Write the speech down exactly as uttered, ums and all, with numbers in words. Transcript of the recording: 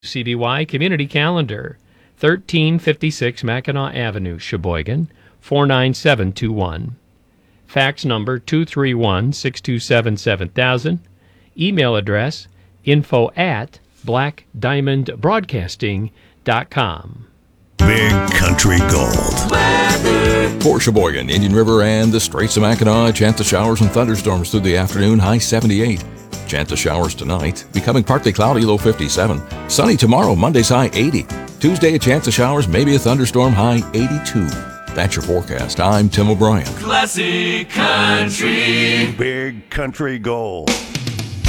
C B Y Community Calendar, thirteen fifty-six Mackinac Avenue, Sheboygan, four nine seven two one. Fax number two three one, six two seven, seven thousand. Email address info at black diamond broadcasting dot com. Big Country Gold weather. For Sheboygan, Indian River, and the Straits of Mackinac, a chance of showers and thunderstorms through the afternoon, high seventy-eight. Chance of showers tonight, becoming partly cloudy, low fifty-seven. Sunny tomorrow, Monday's high eighty. Tuesday, a chance of showers, maybe a thunderstorm, high eighty-two. That's your forecast. I'm Tim O'Brien. Classic Country. Big Country Gold.